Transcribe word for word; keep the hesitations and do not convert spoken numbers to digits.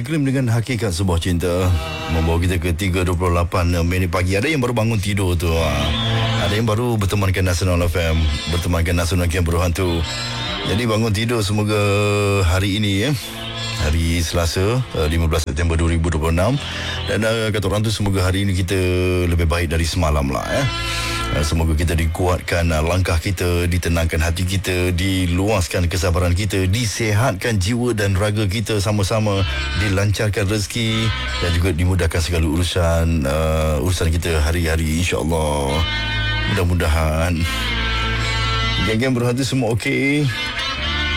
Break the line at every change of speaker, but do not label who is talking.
Iklim dengan hakikat sebuah cinta membawa kita ke tiga dua puluh lapan minit pagi. Ada yang baru bangun tidur tu, ada yang baru bertemankan Nasional F M, bertemankan Nasional Kian Berhantu. Jadi bangun tidur, semoga hari ini ya, hari Selasa lima belas September dua ribu dua puluh enam, dan uh, kata orang tu semoga hari ini kita lebih baik dari semalam lah ya. Semoga kita dikuatkan langkah kita, ditenangkan hati kita, diluaskan kesabaran kita, disehatkan jiwa dan raga kita sama-sama, dilancarkan rezeki dan juga dimudahkan segala urusan uh, urusan kita hari-hari, insya-Allah. Mudah-mudahan geng-geng berhati semua okey.